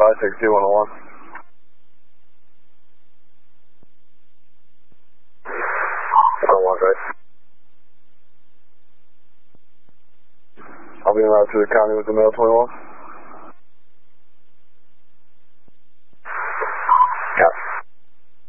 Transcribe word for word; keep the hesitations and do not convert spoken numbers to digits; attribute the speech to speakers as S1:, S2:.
S1: five six two one one. one one, right. I'll be allowed to the county with the mail twenty-one.